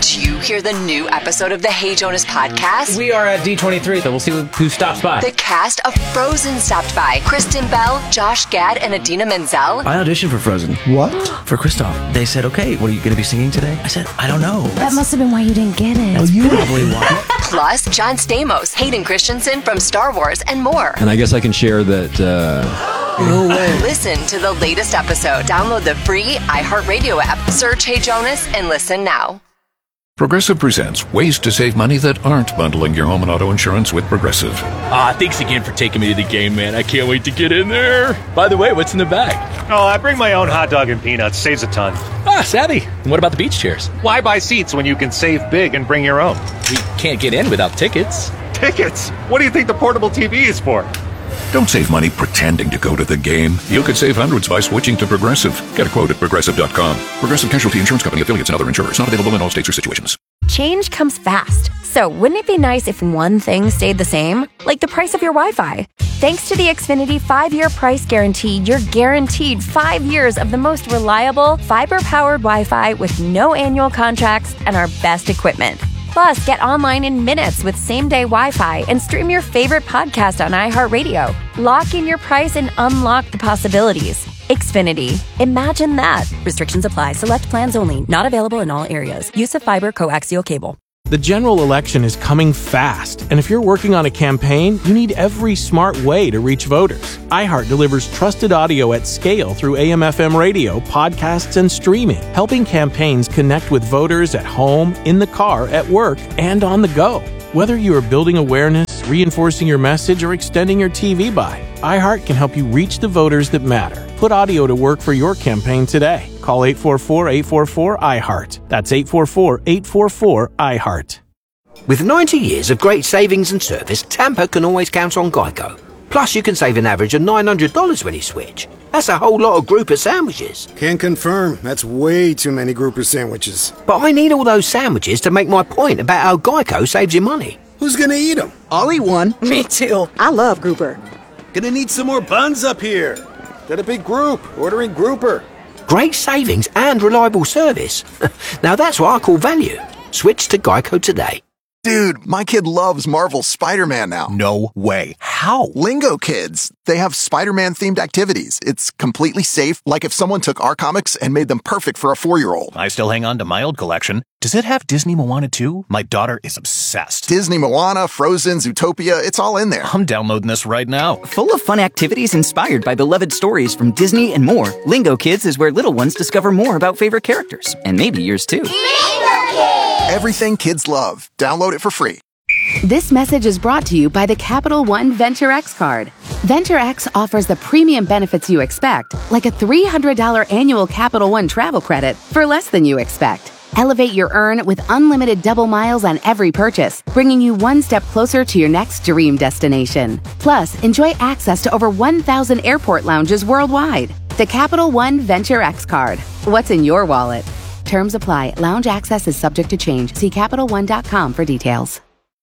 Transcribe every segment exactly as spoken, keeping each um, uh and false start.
Did you hear the new episode of the Hey Jonas podcast? We are at D twenty-three, so we'll see who stops by. The cast of Frozen stopped by. Kristen Bell, Josh Gad, and Idina Menzel. I auditioned for Frozen. What? For Kristoff. They said, okay, what are you going to be singing today? I said, I don't know. That must have been why you didn't get it. That's oh, probably why. Plus, John Stamos, Hayden Christensen from Star Wars, and more. And I guess I can share that... Uh... No way. Listen to the latest episode. Download the free iHeartRadio app. Search Hey Jonas and listen now. Progressive presents ways to save money that aren't bundling your home and auto insurance with Progressive. Ah, thanks again for taking me to the game, man. I can't wait to get in there. By the way, what's in the bag? Oh, I bring my own hot dog and peanuts. Saves a ton. Ah, savvy. And what about the beach chairs? Why buy seats when you can save big and bring your own? We can't get in without tickets. Tickets? What do you think the portable T V is for? Don't save money pretending to go to the game. You could save hundreds by switching to Progressive. Get a quote at Progressive dot com. Progressive Casualty Insurance Company, affiliates, and other insurers. Not available in all states or situations. Change comes fast. So wouldn't it be nice if one thing stayed the same? Like the price of your Wi-Fi. Thanks to the Xfinity five-year price guarantee, you're guaranteed five years of the most reliable, fiber-powered Wi-Fi with no annual contracts and our best equipment. Plus, get online in minutes with same-day Wi-Fi and stream your favorite podcast on iHeartRadio. Lock in your price and unlock the possibilities. Xfinity. Imagine that. Restrictions apply. Select plans only. Not available in all areas. Use of fiber coaxial cable. The general election is coming fast, and if you're working on a campaign, you need every smart way to reach voters. iHeart delivers trusted audio at scale through A M F M radio, podcasts, and streaming, helping campaigns connect with voters at home, in the car, at work, and on the go. Whether you are building awareness, reinforcing your message, or extending your T V buy, iHeart can help you reach the voters that matter. Put audio to work for your campaign today. Call eight four four, eight four four, I heart. That's eight four four, eight four four, I heart. With ninety years of great savings and service, Tampa can always count on Geico. Plus, you can save an average of nine hundred dollars when you switch. That's a whole lot of grouper sandwiches. Can confirm. That's way too many grouper sandwiches. But I need all those sandwiches to make my point about how Geico saves you money. Who's gonna eat them? I'll eat one. Me too. I love grouper. Gonna need some more buns up here. Got a big group ordering grouper. Great savings and reliable service. Now that's what I call value. Switch to Geico today. Dude, my kid loves Marvel's Spider-Man now. No way. How? Lingo Kids. They have Spider-Man themed activities. It's completely safe, like if someone took our comics and made them perfect for a four-year-old. I still hang on to my old collection. Does it have Disney Moana too? My daughter is obsessed. Disney Moana, Frozen, Zootopia, it's all in there. I'm downloading this right now. Full of fun activities inspired by beloved stories from Disney and more, Lingo Kids is where little ones discover more about favorite characters. And maybe yours too. Lingo Kids! Everything kids love. Download it for free. This message is brought to you by the Capital One Venture X card. Venture X offers the premium benefits you expect, like a three hundred dollars annual Capital One travel credit for less than you expect. Elevate your earn with unlimited double miles on every purchase, bringing you one step closer to your next dream destination. Plus, enjoy access to over one thousand airport lounges worldwide. The Capital One Venture X card. What's in your wallet? Terms apply. Lounge access is subject to change. See Capital One dot com for details.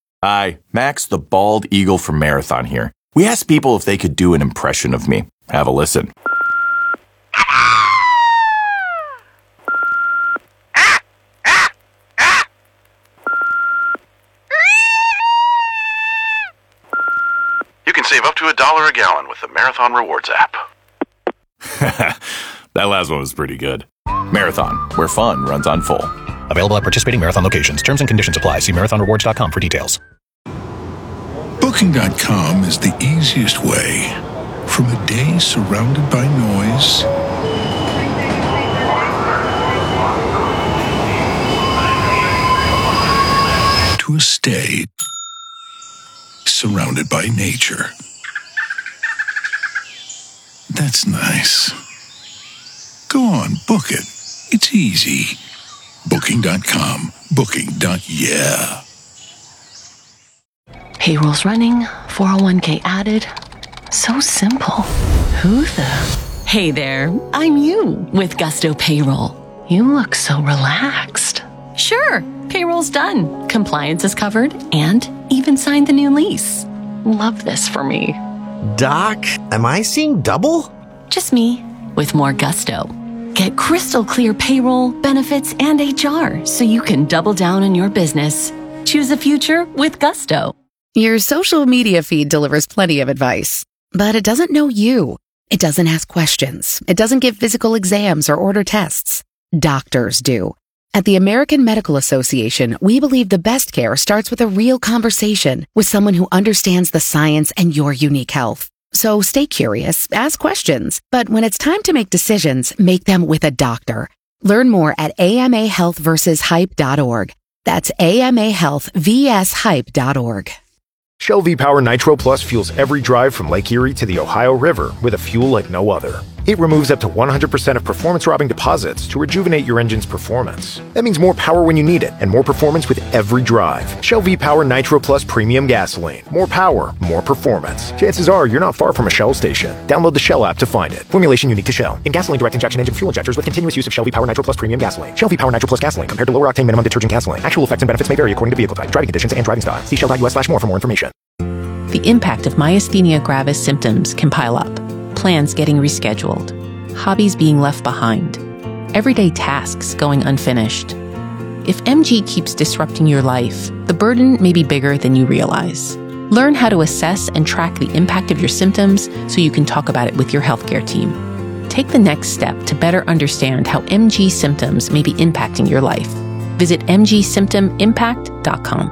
Hi, Max the Bald Eagle from Marathon here. We asked people if they could do an impression of me. Have a listen. You can save up to a dollar a gallon with the Marathon Rewards app. That last one was pretty good. Marathon, where fun runs on full. Available at participating Marathon locations. Terms and conditions apply. See marathon rewards dot com for details. Booking dot com is the easiest way. From a day surrounded by noise to a stay surrounded by nature. That's nice. Go on, book it. It's easy. Booking dot com. Booking. Yeah. Payroll's running, four oh one k added. So simple. Who the? Hey there, I'm you with Gusto Payroll. You look so relaxed. Sure, payroll's done. Compliance is covered and even signed the new lease. Love this for me. Doc, am I seeing double? Just me with more gusto. Get crystal clear payroll, benefits, and H R so you can double down on your business. Choose a future with Gusto. Your social media feed delivers plenty of advice, but it doesn't know you. It doesn't ask questions. It doesn't give physical exams or order tests. Doctors do. At the American Medical Association, we believe the best care starts with a real conversation with someone who understands the science and your unique health. So stay curious, ask questions, but when it's time to make decisions, make them with a doctor. Learn more at A M A health versus hype dot org. That's A M A health versus hype dot org. Shell V-Power Nitro Plus fuels every drive from Lake Erie to the Ohio River with a fuel like no other. It removes up to one hundred percent of performance-robbing deposits to rejuvenate your engine's performance. That means more power when you need it, and more performance with every drive. Shell V-Power Nitro Plus Premium Gasoline. More power, more performance. Chances are you're not far from a Shell station. Download the Shell app to find it. Formulation unique to Shell. In gasoline direct injection engine fuel injectors with continuous use of Shell V-Power Nitro Plus Premium Gasoline. Shell V-Power Nitro Plus Gasoline compared to lower octane minimum detergent gasoline. Actual effects and benefits may vary according to vehicle type, driving conditions, and driving style. See shell dot U S slash more for more information. The impact of myasthenia gravis symptoms can pile up. Plans getting rescheduled. Hobbies being left behind. Everyday tasks going unfinished. If M G keeps disrupting your life, the burden may be bigger than you realize. Learn how to assess and track the impact of your symptoms so you can talk about it with your healthcare team. Take the next step to better understand how M G symptoms may be impacting your life. Visit m g symptom impact dot com.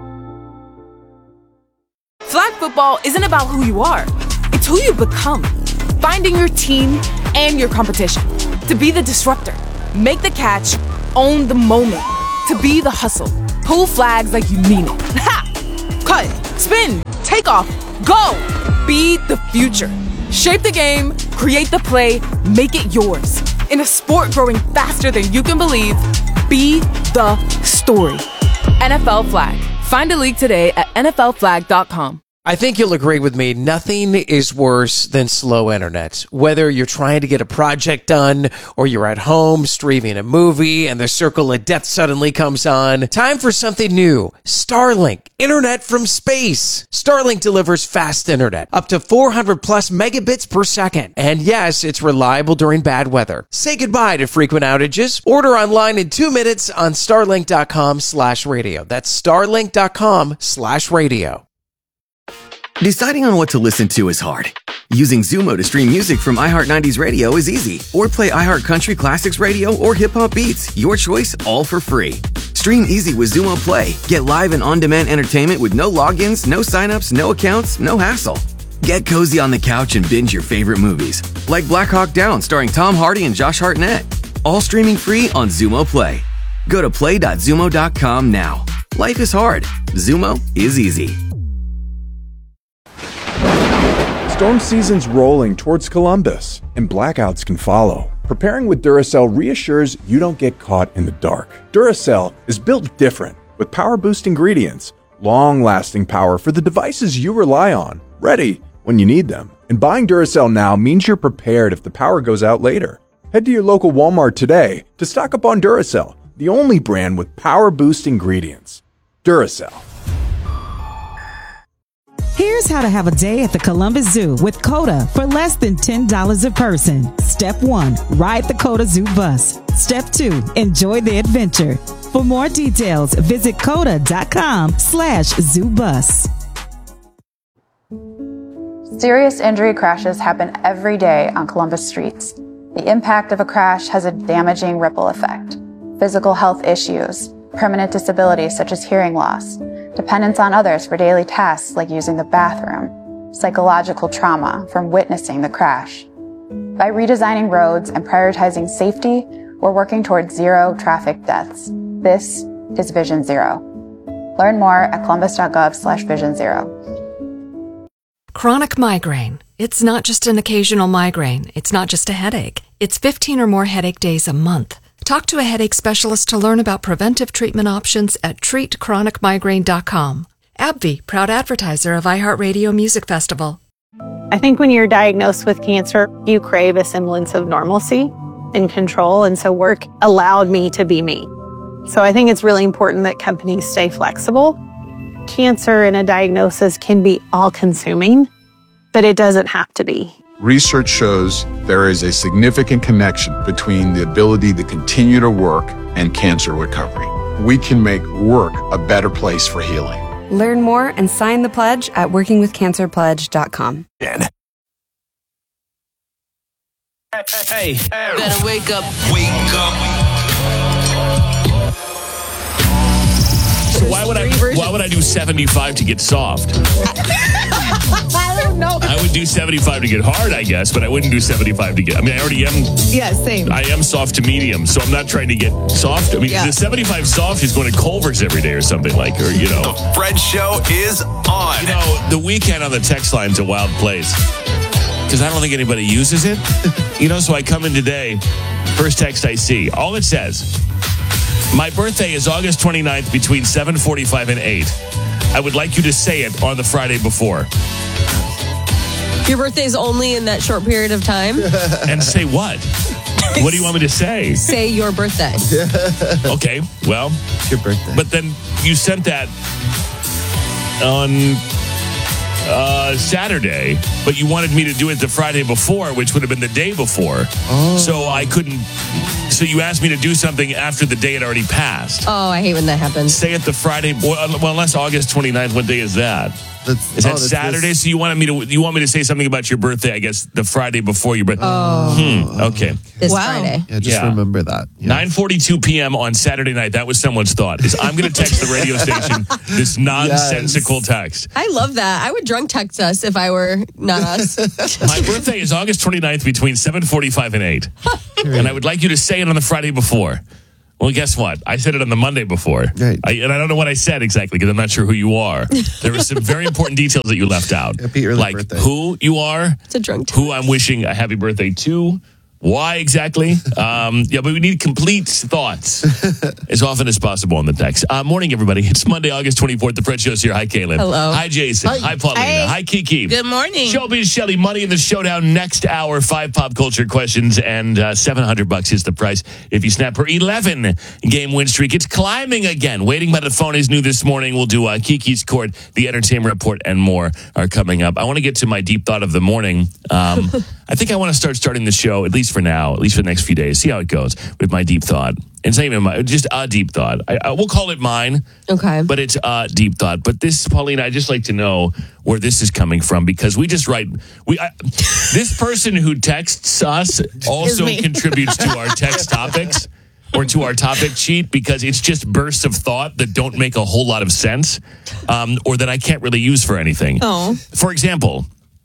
Flag football isn't about who you are. It's who you become. Finding your team and your competition. To be the disruptor. Make the catch. Own the moment. To be the hustle. Pull flags like you mean it. Ha! Cut. Spin. Take off. Go. Be the future. Shape the game. Create the play. Make it yours. In a sport growing faster than you can believe, be the story. N F L Flag. Find a league today at N F L flag dot com. I think you'll agree with me. Nothing is worse than slow internet. Whether you're trying to get a project done or you're at home streaming a movie and the circle of death suddenly comes on. Time for something new. Starlink. Internet from space. Starlink delivers fast internet. Up to four hundred plus megabits per second. And yes, it's reliable during bad weather. Say goodbye to frequent outages. Order online in two minutes on starlink dot com slash radio. That's starlink dot com slash radio. Deciding on what to listen to is hard. Using Zumo to stream music from iHeart nineties Radio is easy. Or play iHeart Country Classics Radio or Hip Hop Beats. Your choice, all for free. Stream easy with Zumo Play. Get live and on-demand entertainment with no logins, no signups, no accounts, no hassle. Get cozy on the couch and binge your favorite movies. Like Black Hawk Down starring Tom Hardy and Josh Hartnett. All streaming free on Zumo Play. Go to play dot zumo dot com now. Life is hard. Zumo is easy. Storm season's rolling towards Columbus, and blackouts can follow. Preparing with Duracell reassures you don't get caught in the dark. Duracell is built different, with power-boost ingredients, long-lasting power for the devices you rely on, ready when you need them. And buying Duracell now means you're prepared if the power goes out later. Head to your local Walmart today to stock up on Duracell, the only brand with power-boost ingredients. Duracell. Here's how to have a day at the Columbus Zoo with COTA for less than ten dollars a person. Step one, ride the COTA Zoo bus. Step two, enjoy the adventure. For more details, visit coda dot com slash zoo bus. Serious injury crashes happen every day on Columbus streets. The impact of a crash has a damaging ripple effect. Physical health issues, permanent disabilities such as hearing loss, dependence on others for daily tasks like using the bathroom, psychological trauma from witnessing the crash. By redesigning roads and prioritizing safety, we're working towards zero traffic deaths. This is Vision Zero. Learn more at columbus dot gov slash vision zero. Chronic migraine. It's not just an occasional migraine. It's not just a headache. It's fifteen or more headache days a month. Talk to a headache specialist to learn about preventive treatment options at treat chronic migraine dot com. AbbVie, proud advertiser of iHeartRadio Music Festival. I think when you're diagnosed with cancer, you crave a semblance of normalcy and control, and so work allowed me to be me. So I think it's really important that companies stay flexible. Cancer and a diagnosis can be all-consuming, but it doesn't have to be. research shows there is a significant connection between the ability to continue to work and cancer recovery. We can make work a better place for healing. Learn more and sign the pledge at working with cancer pledge dot com. Hey, better wake up. Wake up. So why would I why would I do seventy-five to get soft? I don't know. I would do seventy-five to get hard, I guess, but I wouldn't do seventy-five to get. I mean, I already am. Yeah, same. I am soft to medium, so I'm not trying to get soft. I mean, Yeah. the seventy-five soft is going to Culver's every day or something like, or you know. The Fred Show is on. You know, the weekend on the text line's a wild place because I don't think anybody uses it. You know, so I come in today, first text I see, all it says. My birthday is August twenty-ninth between seven forty-five and eight. I would like you to say it on the Friday before. Your birthday is only in that short period of time? And say what? What do you want me to say? Say your birthday. Okay, well. It's your birthday. But then you sent that on uh, Saturday, but you wanted me to do it the Friday before, which would have been the day before. Oh. So I couldn't. So you asked me to do something after the day had already passed. Oh, I hate when that happens. Say it the Friday. Well, unless August twenty-ninth, what day is that? That's, is that oh, that's Saturday? this. So you wanted me to? You want me to say something about your birthday? I guess the Friday before your birthday. Oh. Hmm. Okay. This Friday. Yeah, just Yeah. remember that. Yeah. nine forty-two p.m. on Saturday night. That was someone's thought. Is I'm going to text the radio station this nonsensical text. I love that. I would drunk text us if I were not us. My birthday is August twenty-ninth between seven forty-five and eight. And I would like you to say it on the Friday before. Well, guess what? I said it on the Monday before. Right. I, and I don't know what I said exactly because I'm not sure who you are. There were some very important details that you left out. Happy early like birthday. who you are, It's a drunk text. who I'm wishing a happy birthday to, why exactly. Um, yeah, but we need complete thoughts as often as possible on the text. Uh, morning, everybody. It's Monday, August twenty-fourth. The Fred Show's here. Hi, Kaylin. Hello. Hi, Jason. Hi, Hi Paulina. Hey. Hi, Kiki. Good morning. Showbiz Shelly, money in the showdown next hour. Five pop culture questions and uh, seven hundred bucks is the price if you snap her eleven game win streak. It's climbing again. Waiting by the phone is new this morning. We'll do uh, Kiki's Court, the entertainment report, and more are coming up. I want to get to my deep thought of the morning. Um, I think I want to start starting the show, at least for now, at least for the next few days. See how it goes with my deep thought. It's not even my, just a deep thought. I, I, we'll call it mine. Okay. But it's a deep thought. But this, Paulina, I just like to know where this is coming from because we just write. We I, this person who texts us also me. contributes to our text topics or to our topic sheet because it's just bursts of thought that don't make a whole lot of sense um, or that I can't really use for anything. Oh. For example,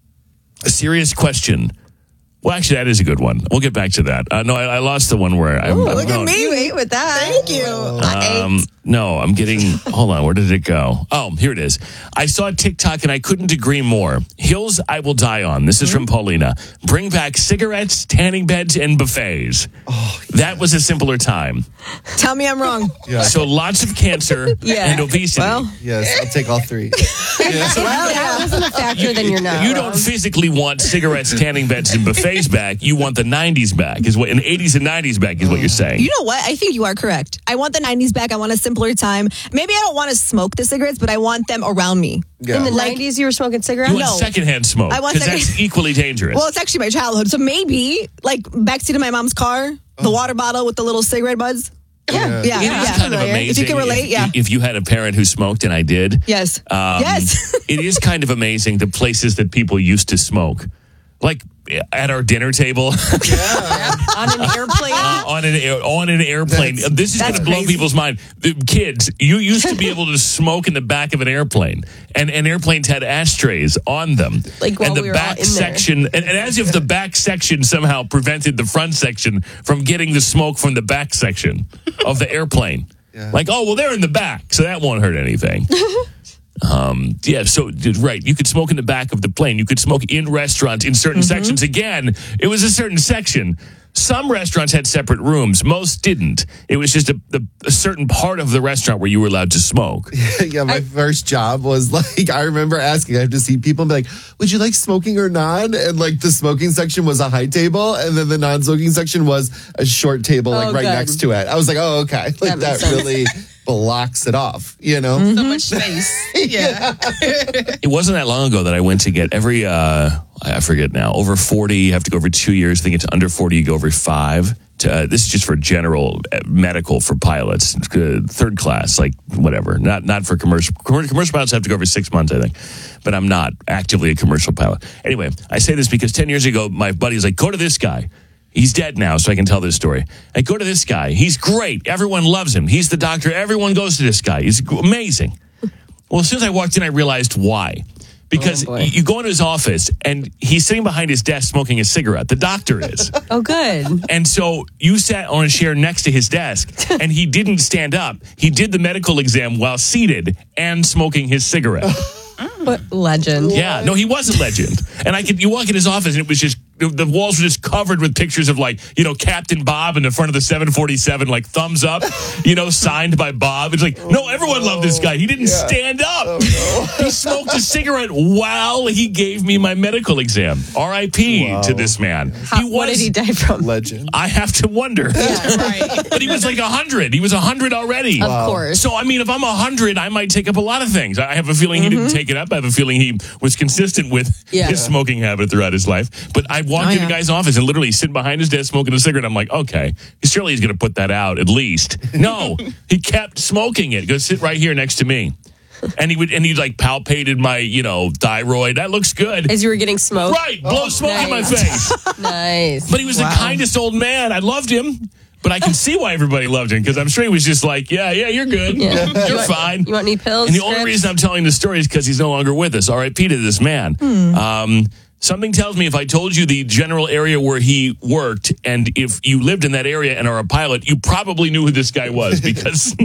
a serious question. Well, actually, that is a good one. We'll get back to that. Uh, no, I, I lost the one where I. Ooh, I'm look going, at me. You ate with that. Thank you. Um, no, I'm getting. Hold on. Where did it go? Oh, here it is. I saw TikTok and I couldn't agree more. Hills I will die on. This is from Paulina. Bring back cigarettes, tanning beds, and buffets. Oh, yeah. That was a simpler time. Tell me I'm wrong. Yeah. So lots of cancer Yeah. and obesity. Well, Yes, I'll take all three. Yeah. well, that wasn't a factor, then you're not. You don't physically want cigarettes, tanning beds, and buffets back. You want the nineties back. Is what in the eighties and nineties back is what you're saying. You know what? I think you are correct. I want the nineties back. I want a simpler time. Maybe I don't want to smoke the cigarettes, but I want them around me. Yeah. In the Like- nineties, you were smoking cigarettes? You want No. secondhand smoke I want because second- that's equally dangerous. Well, it's actually my childhood. So maybe, like, backseat of my mom's car, the water bottle with the little cigarette buds. Yeah. Yeah. It is yeah. kind of amazing. If you can relate, if, yeah. If you had a parent who smoked, and I did. Yes. Um, Yes. It is kind of amazing the places that people used to smoke. Like at our dinner table. On an airplane? Uh, on an air, on an airplane. That's- this is going to blow crazy. people's mind. The kids, you used to be able to smoke in the back of an airplane, and, and airplanes had ashtrays on them. Like while and the we were all back in there. section, and, and as if the back section somehow prevented the front section from getting the smoke from the back section of the airplane. Yeah. Like, oh well, they're in the back, so that won't hurt anything. Um, yeah, so right, you could smoke in the back of the plane. You could smoke in restaurants in certain Mm-hmm. sections. Again, it was a certain section. Some restaurants had separate rooms. Most didn't. It was just a, a, a certain part of the restaurant where you were allowed to smoke. Yeah, my first job was like, I remember asking, I have to see people and be like, would you like smoking or non? And like the smoking section was a high table, and then the non-smoking section was a short table, like Oh, right good. next to it. I was like, oh, okay. Like That that, makes sense. really blocks it off, you know? So much space. Yeah. It wasn't that long ago that I went to get every, uh, I forget now, over forty, you have to go over two years. I think it's under forty, you go over five. To, uh, this is just for general uh, medical for pilots, uh, third class, like whatever. Not not for commercial. Commercial, commercial pilots have to go over six months, I think. But I'm not actively a commercial pilot. Anyway, I say this because ten years ago, my buddy's like, go to this guy. He's dead now, so I can tell this story. I go to this guy. He's great. Everyone loves him. He's the doctor. Everyone goes to this guy. He's amazing. Well, as soon as I walked in, I realized why. Because oh you go into his office, and he's sitting behind his desk smoking a cigarette. The doctor is. Oh, good. And so you sat on a chair next to his desk, and he didn't stand up. He did the medical exam while seated and smoking his cigarette. What legend. Yeah, no, he was a legend. And I could, you walk in his office, and it was just, the walls were just covered with pictures of, like, you know, Captain Bob in the front of the seven forty-seven, like, thumbs up, you know, signed by Bob. It's like, oh, no, everyone no. loved this guy. He didn't yeah. stand up. Oh, no. He smoked a cigarette while he gave me my medical exam. R I P wow. to this man. How, he was, what did he die from? Legend. I have to wonder. Yeah, right. But he was like one hundred. He was one hundred already. Of wow. course. So, I mean, if I'm one hundred, I might take up a lot of things. I have a feeling mm-hmm. he didn't take it up. I have a feeling he was consistent with yeah. his smoking habit throughout his life. But I walked oh, in yeah. the guy's office and literally sitting behind his desk smoking a cigarette. I'm like, okay, surely he's going to put that out at least. No, he kept smoking it. Go sit right here next to me. And he would, and he like palpated my, you know, thyroid. That looks good. As you were getting smoked? Right, blow oh, smoke nice. in my face. Nice. But he was wow. the kindest old man. I loved him. But I can see why everybody loved him, because I'm sure he was just like, yeah, yeah, you're good. Yeah. You're you want, fine. You want any pills? And the scripts? only reason I'm telling the story is because he's no longer with us. R I P to this man. Hmm. Um, something tells me if I told you the general area where he worked, and if you lived in that area and are a pilot, you probably knew who this guy was, because,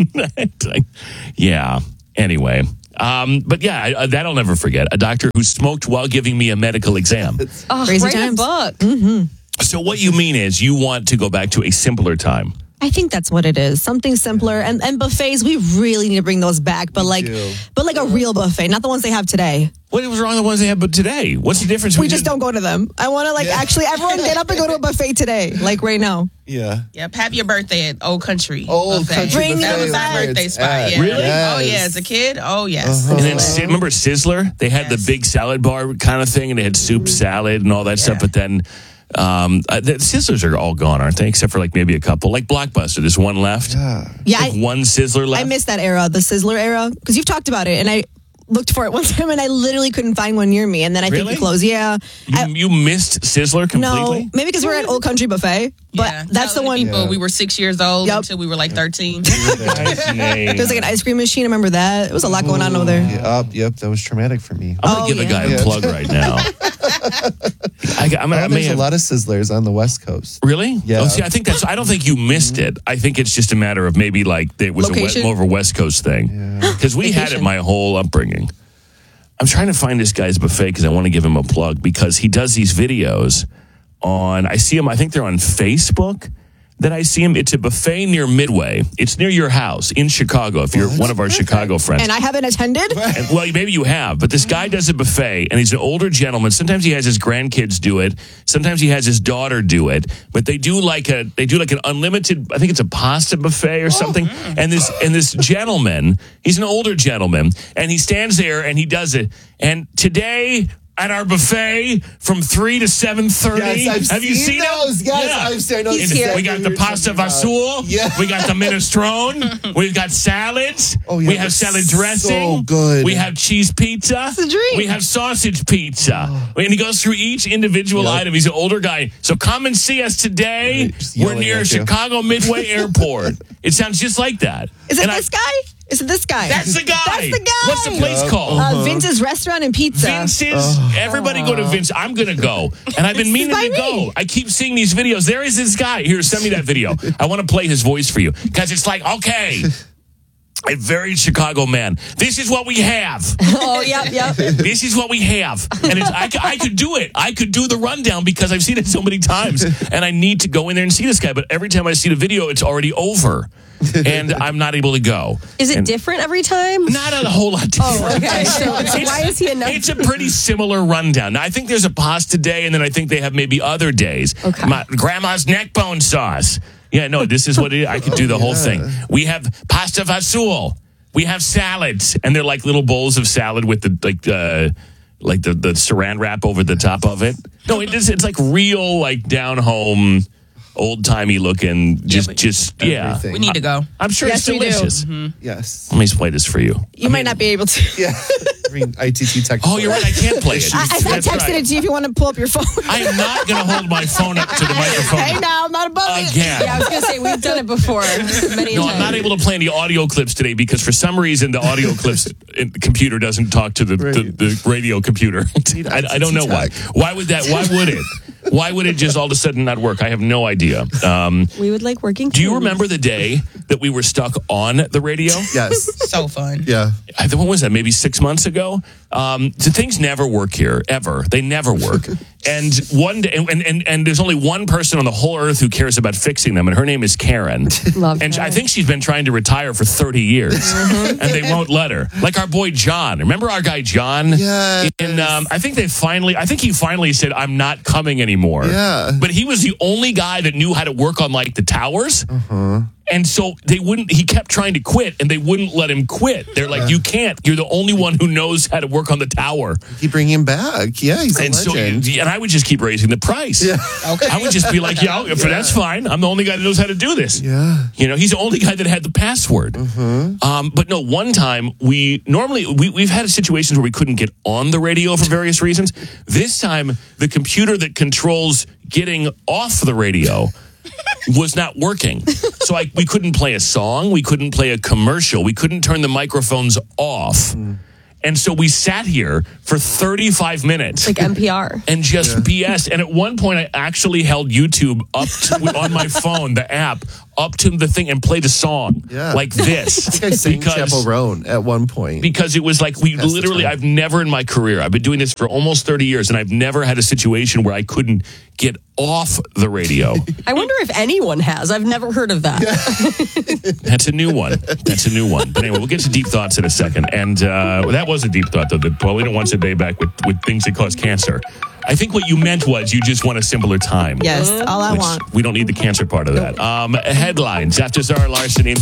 yeah. Anyway. Um, but yeah, I, that I'll never forget. A doctor who smoked while giving me a medical exam. Oh, Crazy write times. a book. Mm-hmm. So what you mean is you want to go back to a simpler time. I think that's what it is. Something simpler. And and buffets, we really need to bring those back. But like do. but like a real buffet, not the ones they have today. What was wrong with the ones they have but today? What's the difference? We just don't go to them. I want to like Yeah. actually everyone get up and go to a buffet today, like right now. Yeah. Yep, have your birthday at Old Country. Old Buffet. Country Bring That your was our birthday. birthday spot. Yes. Yeah. Really? Oh, yeah. Yes. As a kid? Oh, yes. Uh-huh. And then Si- remember Sizzler? They had Yes. the big salad bar kind of thing, and they had soup, salad, and all that stuff. But then um, uh, the Sizzlers are all gone, aren't they? Except for like maybe a couple, like Blockbuster. There's one left. Yeah. Yeah, Like I, one Sizzler left. I missed that era, the Sizzler era, because you've talked about it, and I looked for it one time, and I literally couldn't find one near me. And then I think Really? it closed. Yeah, You, I, you missed Sizzler completely? no, maybe because we're at Old Country Buffet, but Yeah. that's the Telling one. People, we were six years old Yep. until we were like thirteen. Nice name. There's like an ice cream machine. I remember that. It was a lot going on over there. Yep, yep, that was traumatic for me. I'm going to Oh, give a yeah. guy Yeah. a plug right now. I, I'm, I Oh, may there's a have, lot of Sizzlers on the West Coast. Really? Yeah. Oh, see, I think that's. I don't think you missed it. I think it's just a matter of maybe like it was a west, Location? more of a West Coast thing. Because we had it Vacation. my whole upbringing. I'm trying to find this guy's buffet because I want to give him a plug because he does these videos on. I see him. I think they're on Facebook. That I see him. It's a buffet near Midway. It's near your house in Chicago. If you're What? one of our Chicago friends. And I haven't attended. And, well, maybe you have, but this guy does a buffet, and he's an older gentleman. Sometimes he has his grandkids do it. Sometimes he has his daughter do it. But they do like a they do like an unlimited. I think it's a pasta buffet or something. And this and this gentleman, he's an older gentleman, and he stands there and he does it. And today. At our buffet from three to seven thirty. Yes, I've Have you seen seen those? it? Yes, I've seen those. It's- Exactly We got the what you're pasta talking about. vasoul. Yeah. We got the minestrone. We've got salads. Oh, yeah, we have that's salad dressing. so good. We have cheese pizza. It's a dream. We have sausage pizza. And he goes through each individual Yep. item. He's an older guy. So come and see us today. Right, just We're yelling near at you. Chicago Midway Airport. It sounds just like that. Is it And I- this guy? Is it this guy? That's the guy. That's the guy. What's the place called? Uh, Vince's Restaurant and Pizza. Vince's. Everybody go to Vince. I'm going to go. And I've been It's meaning by to go. me. I keep seeing these videos. There is this guy. Here, send me that video. I want to play his voice for you. Because it's like, okay, a very Chicago man. This is what we have. Oh, yep, yep. This is what we have. And it's, I, c- I could do it. I could do the rundown because I've seen it so many times. And I need to go in there and see this guy. But every time I see the video, it's already over. And I'm not able to go. Is it And different every time? Not a whole lot different. Oh, okay. So, so why is he a number? It's a pretty similar rundown. Now, I think there's a pasta day, and then I think they have maybe other days. Okay. My grandma's neck bone sauce. Yeah, no, this is what it, I could do the whole thing. We have pasta fasul. We have salads, and they're like little bowls of salad with the like uh, like the, the saran wrap over the top of it. No, it is. It's like real, like down home, old timey looking. Just, Yeah, just yeah. We need to go. I'm sure Yes, it's we do. delicious. Yes. Let me just play this for you. You might not be able to. Yeah. I mean, I T T tech. Oh, you're right. I can't play it. I, I, I That's texted right. it to you if you want to pull up your phone. I am not going to hold my phone up to the microphone. Hey, now I'm not above it. Again. Yeah, I was going to say, we've done it before many No, times. I'm not able to play any audio clips today because for some reason the audio clips in the computer doesn't talk to the, the, the radio computer. I, I don't know why. Why would that? Why would it? Why would it just all of a sudden not work? I have no idea. Um, We would like working. do you remember the day that we were stuck on the radio? Yes. So fun. Yeah. I think, what was that? Maybe six months ago. Um, the things never work here, ever. They never work. And one day, and, and and there's only one person on the whole earth who cares about fixing them, and her name is Karen. Love and her. I think she's been trying to retire for thirty years, and they won't let her. Like our boy John. Remember our guy John? Yeah. And um, I think they finally, I think he finally said, "I'm not coming anymore." Yeah. But he was the only guy that knew how to work on like the towers. Uh-huh. And so they wouldn't, he kept trying to quit and they wouldn't let him quit. They're like, you can't. You're the only one who knows how to work on the tower. Keep bringing him back. Yeah, he's a And so, legend. and I would just keep raising the price. Yeah. Okay. I would just be like, yeah, if that's fine. I'm the only guy that knows how to do this. Yeah. You know, he's the only guy that had the password. Mm-hmm. Um, but no, one time we normally, we, we've had situations where we couldn't get on the radio for various reasons. This time, the computer that controls getting off the radio was not working. So I, we couldn't play a song. We couldn't play a commercial. We couldn't turn the microphones off. Mm. And so we sat here for thirty-five minutes. Like N P R. And just B S. And at one point, I actually held YouTube up to, on my phone, the app, up to the thing and played a song Yeah. like this. I think I sang Because- Chapel Roan at one point. because it was like we That's the literally, time. I've never in my career, I've been doing this for almost thirty years, and I've never had a situation where I couldn't get off the radio. I wonder if anyone has. I've never heard of that. That's a new one. That's a new one. But anyway, we'll get to deep thoughts in a second. And uh, that was a deep thought, though, that Paulina wants a day back with, with things that cause cancer. I think what you meant was you just want a simpler time. Yes, all I Which want. we don't need the cancer part of that. Um, headlines after Zara Larson.